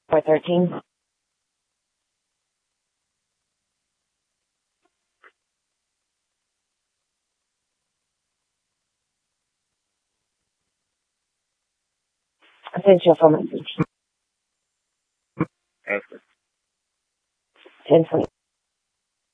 413. I sent you a phone message. Okay. 1020.